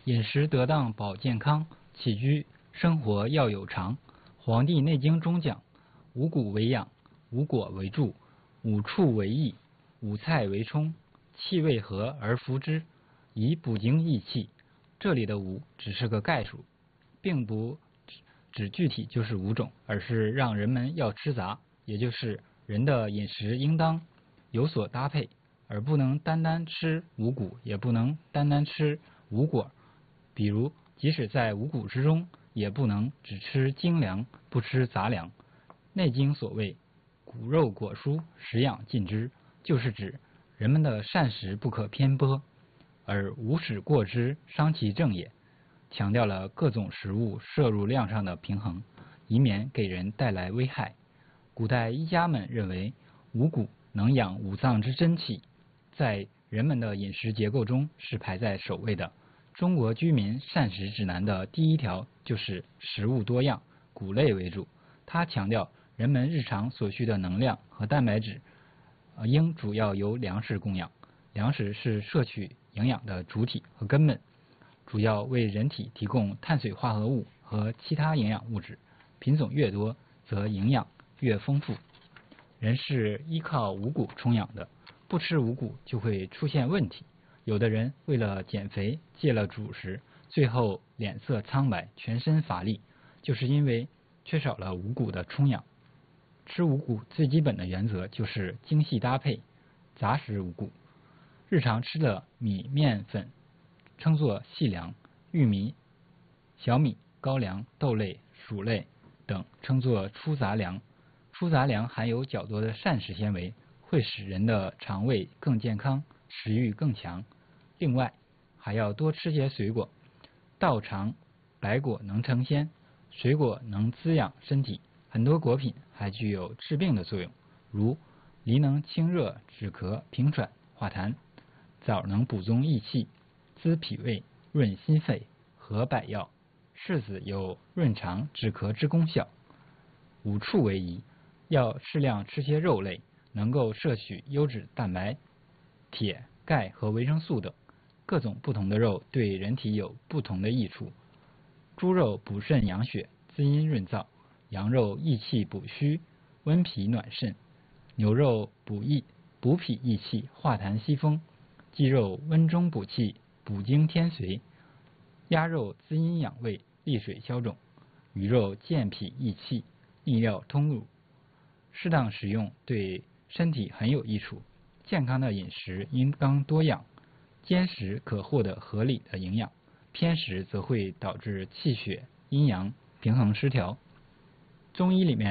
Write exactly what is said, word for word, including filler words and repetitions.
饮食得当保健康，起居生活要有常。《黄帝内经》中讲：五谷为养，五果为助，五畜为益，五菜为充，气味和而服之，以补精益气。这里的五只是个概数，并不指具体就是五种，而是让人们要吃杂，也就是人的饮食应当有所搭配，而不能单单吃五谷，也不能单单吃五果。比如，即使在五谷之中，也不能只吃精粮，不吃杂粮。内经所谓谷肉果蔬，食养尽之，就是指人们的膳食不可偏颇，而无使过之，伤其正也。强调了各种食物摄入量上的平衡，以免给人带来危害。古代医家们认为五谷能养五脏之真气，在人们的饮食结构中是排在首位的。中国居民膳食指南的第一条就是食物多样，谷类为主。它强调人们日常所需的能量和蛋白质，呃，应主要由粮食供养。粮食是摄取营养的主体和根本，主要为人体提供碳水化合物和其他营养物质，品种越多，则营养越丰富。人是依靠五谷充养的，不吃五谷就会出现问题。有的人为了减肥戒了主食，最后脸色苍白，全身乏力，就是因为缺少了五谷的充养。吃五谷最基本的原则就是精细搭配，杂食五谷。日常吃的米面粉称作细粮，玉米、小米、高粱、豆类、薯类等称作粗杂粮。粗杂粮含有较多的膳食纤维，会使人的肠胃更健康，食欲更强。另外，还要多吃些水果，稻长白果能成仙，水果能滋养身体，很多果品还具有治病的作用，如梨能清热止咳平喘化痰，枣能补中益气滋脾胃润心肺和百药，柿子有润肠止咳之功效。五畜为宜，要适量吃些肉类，能够摄取优质蛋白、铁、钙和维生素等。各种不同的肉对人体有不同的益处。猪肉补肾养血，滋阴润燥；羊肉益气补虚，温脾暖肾；牛肉补益补脾益气，化痰息风；鸡肉温中补气，补精添髓；鸭肉滋阴养胃，利水消肿；鱼肉健脾益气，利尿通乳。适当食用对身体很有益处。健康的饮食应当多样，兼食可获得合理的营养，偏食则会导致气血阴阳平衡失调。中医里面